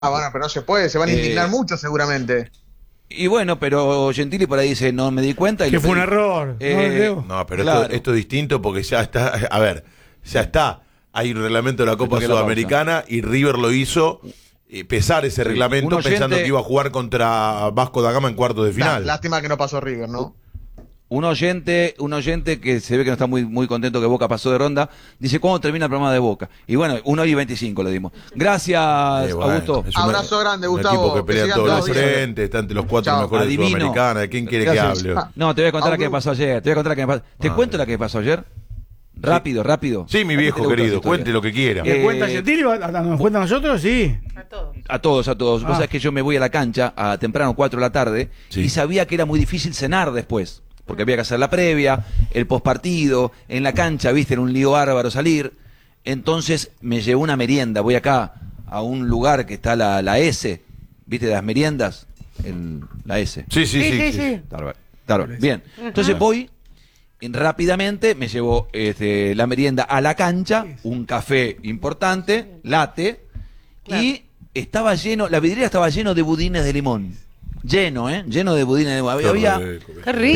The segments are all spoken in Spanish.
bueno, pero no se puede, se van a indignar mucho seguramente. Y bueno, pero Gentili por ahí dice, no me di cuenta. Que fue un error. No, pero claro. esto es distinto porque ya está, a ver, ya está. Hay un reglamento de la Copa Sudamericana y River lo hizo pesar ese reglamento pensando que iba a jugar contra Vasco da Gama en cuartos de final. Lástima que no pasó River, ¿no? Un oyente que se ve que no está muy contento que Boca pasó de ronda, dice, ¿cuándo termina el programa de Boca? Y bueno, 1:25 le dimos. Gracias, Augusto. Abrazo grande, Gustavo. Un equipo que pelea en todos los frentes, está entre los 4 mejores de Sudamericana. ¿De quién quiere que hable? No, te voy a contar la que pasó ayer. ¿Te cuento la que pasó ayer? Rápido. Sí, mi viejo querido, cuente lo que quiera. ¿Qué cuenta Gentili? ¿Nos cuenta a nosotros? Sí. A todos. Vos sabés que yo me voy a la cancha a temprano, 4 de la tarde, y sabía que era muy difícil cenar después. Porque había que hacer la previa, el postpartido, en la cancha, viste, era un lío bárbaro salir. Entonces me llevé una merienda, voy acá a un lugar que está la S, viste, de las meriendas, la S. Sí. Claro. Bien, entonces voy, y rápidamente me llevo la merienda a la cancha, un café importante, latte, y estaba lleno, la vidriera estaba lleno de budines de limón. Lleno de budines de limón. Había qué rico.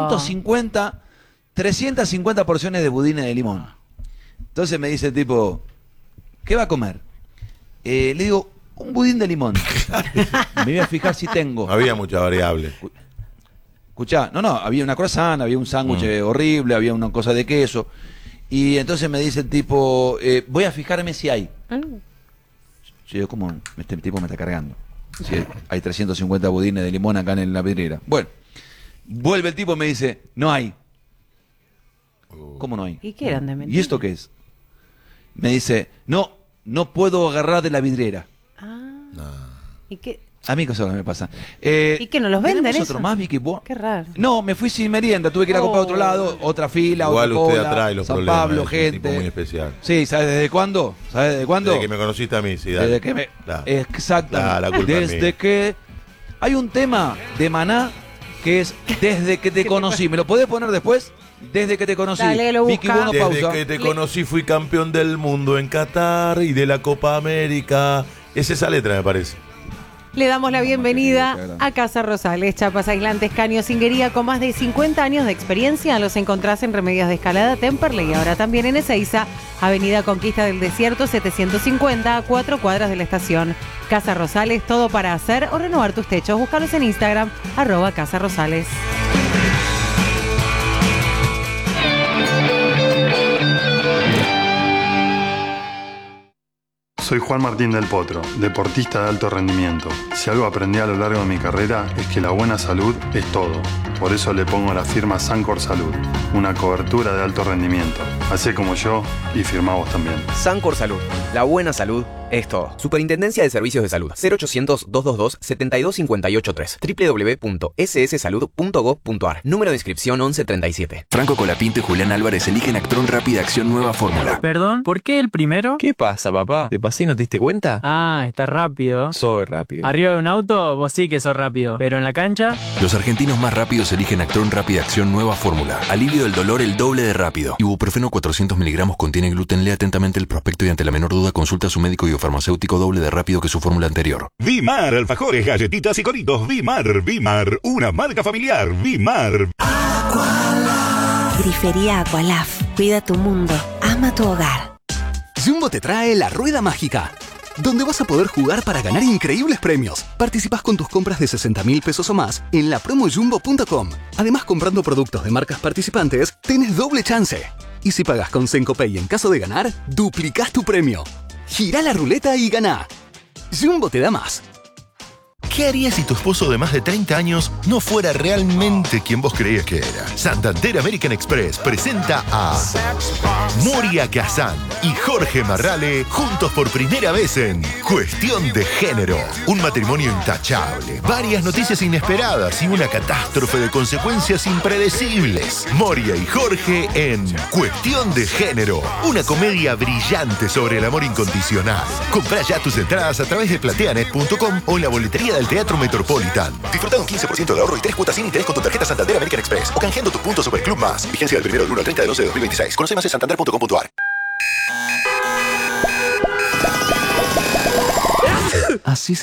350 porciones de budines de limón. Entonces me dice el tipo, ¿qué va a comer? Le digo, un budín de limón. Me voy a fijar si tengo. Había muchas variables. Escuchá, no, había una croissant, había un sándwich horrible, había una cosa de queso. Y entonces me dice el tipo, voy a fijarme si hay. Yo digo, ¿cómo este tipo me está cargando? Si hay 350 budines de limón acá en la vidriera. Bueno, vuelve el tipo y me dice, no hay. ¿Cómo no hay? ¿Y qué eran de mentira? ¿Y esto qué es? Me dice, no puedo agarrar de la vidriera. ¿Y qué? A mí cosas que me pasan. ¿Y qué, no los venden ¿tenemos eso? otro más, Vicky? Qué raro. No, me fui sin merienda, tuve que ir a comprar a otro lado, otra fila, Igual otra usted cola, atrae los San problemas. Pablo, Es un gente. tipo muy especial. Sí, ¿sabes desde cuándo? Desde que me conociste a mí, sí, dale. Desde que me... Claro. Exactamente. La culpa es desde mía. que... Hay un tema de Maná que es Desde que te conocí. ¿Me lo podés poner después? Desde que te conocí. Dale, lo Vicky, busca. bueno, Desde pausa. que te conocí fui campeón del mundo en Qatar y de la Copa América. Es esa letra, me parece. Le damos la bienvenida a Casa Rosales, chapas aislantes, caños, singuería, con más de 50 años de experiencia. Los encontrás en Remedios de Escalada, Temperley y ahora también en Ezeiza, Avenida Conquista del Desierto 750, a 4 cuadras de la estación. Casa Rosales, todo para hacer o renovar tus techos. Búscalos en Instagram, @Casa Rosales. Soy Juan Martín del Potro, deportista de alto rendimiento. Si algo aprendí a lo largo de mi carrera es que la buena salud es todo. Por eso le pongo la firma Sancor Salud, una cobertura de alto rendimiento. Hacé como yo y firmá vos también. Sancor Salud, la buena salud es todo. Superintendencia de Servicios de Salud. 0800-222-72583. www.sssalud.gov.ar. Número de inscripción 1137. Franco Colapinto y Julián Álvarez eligen Actron Rápida Acción Nueva Fórmula. Perdón, ¿por qué el primero? ¿Qué pasa, papá? ¿Te pasé y no te diste cuenta? Ah, está rápido. Soy rápido. Arriba de un auto, vos sí que sos rápido. Pero en la cancha... Los argentinos más rápidos eligen Actron Rápida Acción Nueva Fórmula. Alivio del dolor el doble de rápido. Ibuprofeno 400 miligramos contiene gluten. Lee atentamente el prospecto y ante la menor duda consulta a su médico y farmacéutico doble de rápido que su fórmula anterior. Vimar, alfajores, galletitas y coritos. Vimar, una marca familiar. Vimar. Grifería Aqualaf. Cuida tu mundo. Ama tu hogar. Jumbo te trae la Rueda Mágica, donde vas a poder jugar para ganar increíbles premios. Participás con tus compras de 60.000 pesos o más en la promojumbo.com. Además, comprando productos de marcas participantes, tenés doble chance. Y si pagas con Sencopay en caso de ganar, duplicás tu premio. Girá la ruleta y ganá. Jumbo te da más. ¿Qué harías si tu esposo de más de 30 años no fuera realmente quien vos creías que era? Santander American Express presenta a Moria Kazan y Jorge Marrale juntos por primera vez en Cuestión de Género. Un matrimonio intachable, varias noticias inesperadas y una catástrofe de consecuencias impredecibles. Moria y Jorge en Cuestión de Género. Una comedia brillante sobre el amor incondicional. Comprá ya tus entradas a través de plateanet.com o en la boletería del Teatro Metropolitan. Disfruta un 15% de ahorro y 3 cuotas sin interés con tu tarjeta Santander American Express o canjeando tu punto Superclub Más. Vigencia del 1 del 1 al 30 de 12 de 2026. Conoce más en santander.com.ar. Así